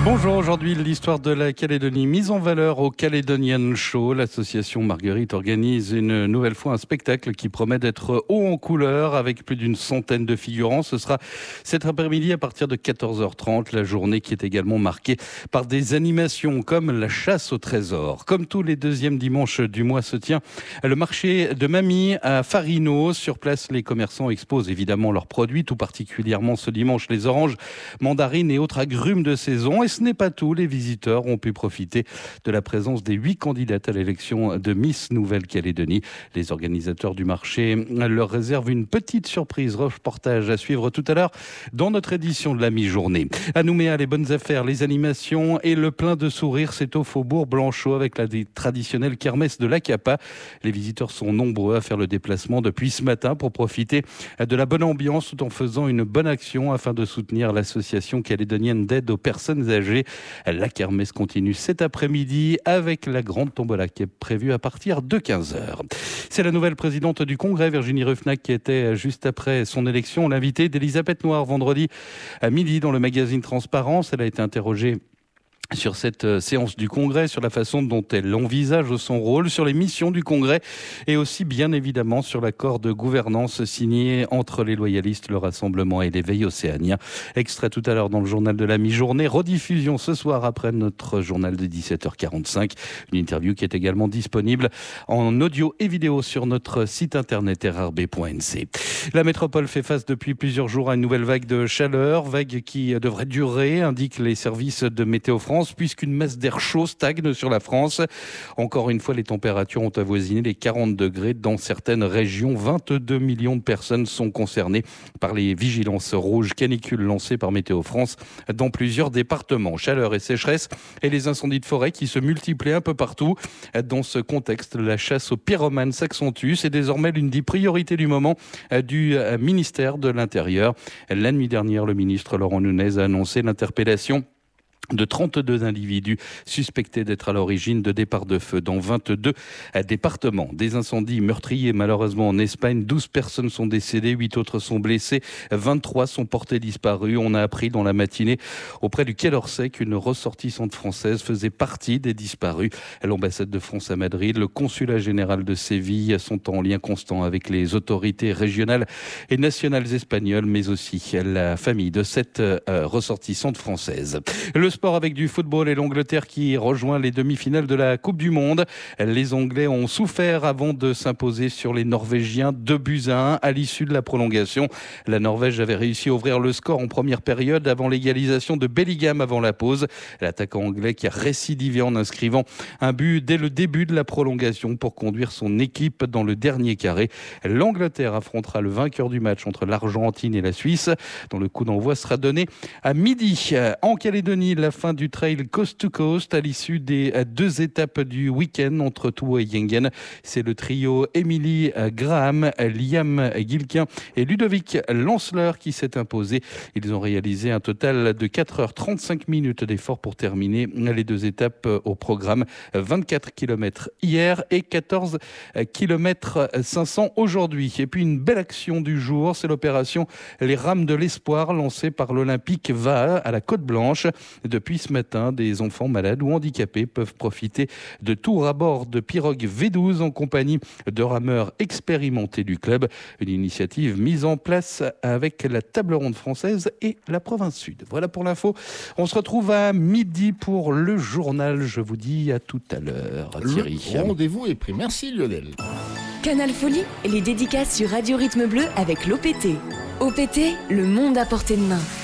Bonjour, aujourd'hui l'histoire de la Calédonie mise en valeur au Caledonian Show. L'association Marguerite organise une nouvelle fois un spectacle qui promet d'être haut en couleur avec plus d'une centaine de figurants. Ce sera cet après-midi à partir de 14h30, la journée qui est également marquée par des animations comme la chasse au trésor. Comme tous les deuxièmes dimanches du mois se tient le marché de Mamie à Farino. Sur place, les commerçants exposent évidemment leurs produits, tout particulièrement ce dimanche les oranges, mandarines et autres agrumes de saison. Et ce n'est pas tout, les visiteurs ont pu profiter de la présence des 8 candidates à l'élection de Miss Nouvelle-Calédonie. Les organisateurs du marché leur réservent une petite surprise. Reportage à suivre tout à l'heure dans notre édition de la mi-journée. À Nouméa, les bonnes affaires, les animations et le plein de sourires, c'est au Faubourg Blanchot avec la traditionnelle kermesse de l'Akapa. Les visiteurs sont nombreux à faire le déplacement depuis ce matin pour profiter de la bonne ambiance tout en faisant une bonne action afin de soutenir l'association calédonienne d'aide aux personnes âgées. La kermesse continue cet après-midi avec la grande tombola qui est prévue à partir de 15h. C'est la nouvelle présidente du Congrès, Virginie Ruffnac, qui était juste après son élection l'invitée d'Elisabeth Noir vendredi à midi dans le magazine Transparence. Elle a été interrogée sur cette séance du Congrès, sur la façon dont elle envisage son rôle, sur les missions du Congrès et aussi bien évidemment sur l'accord de gouvernance signé entre les loyalistes, le Rassemblement et l'éveil océanien. Extrait tout à l'heure dans le journal de la mi-journée, rediffusion ce soir après notre journal de 17h45. Une interview qui est également disponible en audio et vidéo sur notre site internet rrb.nc. La métropole fait face depuis plusieurs jours à une nouvelle vague de chaleur, vague qui devrait durer, indiquent les services de Météo France, puisqu'une masse d'air chaud stagne sur la France. Encore une fois, les températures ont avoisiné les 40 degrés dans certaines régions. 22 millions de personnes sont concernées par les vigilances rouges canicules lancées par Météo France dans plusieurs départements. Chaleur et sécheresse et les incendies de forêt qui se multiplient un peu partout. Dans ce contexte, la chasse aux pyromanes s'accentue. C'est désormais l'une des priorités du moment du ministère de l'Intérieur. La nuit dernière, le ministre Laurent Nunez a annoncé l'interpellation de 32 individus suspectés d'être à l'origine de départs de feu dans 22 départements. Des incendies meurtriers malheureusement en Espagne. 12 personnes sont décédées, 8 autres sont blessées, 23 sont portées disparues. On a appris dans la matinée auprès du Quai d'Orsay qu'une ressortissante française faisait partie des disparus. L'ambassade de France à Madrid, le consulat général de Séville sont en lien constant avec les autorités régionales et nationales espagnoles, mais aussi la famille de cette ressortissante française. Le sport avec du football et l'Angleterre qui rejoint les demi-finales de la Coupe du Monde. Les Anglais ont souffert avant de s'imposer sur les Norvégiens 2-1 à l'issue de la prolongation. La Norvège avait réussi à ouvrir le score en première période avant l'égalisation de Bellingham avant la pause. L'attaquant anglais qui a récidivé en inscrivant un but dès le début de la prolongation pour conduire son équipe dans le dernier carré. L'Angleterre affrontera le vainqueur du match entre l'Argentine et la Suisse, dont le coup d'envoi sera donné à midi. En Calédonie, la fin du trail Coast to Coast à l'issue des 2 étapes du week-end entre Touo et Yengen. C'est le trio Émilie Graham, Liam Gilquin et Ludovic Lanceleur qui s'est imposé. Ils ont réalisé un total de 4h35 d'effort pour terminer les 2 étapes au programme. 24 km hier et 14 km 500 aujourd'hui. Et puis une belle action du jour, c'est l'opération Les Rames de l'Espoir lancée par l'Olympique Vaha à la Côte-Blanche. Depuis ce matin, des enfants malades ou handicapés peuvent profiter de tours à bord de pirogues V12 en compagnie de rameurs expérimentés du club. Une initiative mise en place avec la Table Ronde française et la Province Sud. Voilà pour l'info. On se retrouve à midi pour le journal. Je vous dis à tout à l'heure, Thierry. Le rendez-vous est pris. Merci Lionel. Canal Folie, les dédicaces sur Radio Rythme Bleu avec l'OPT. OPT, le monde à portée de main.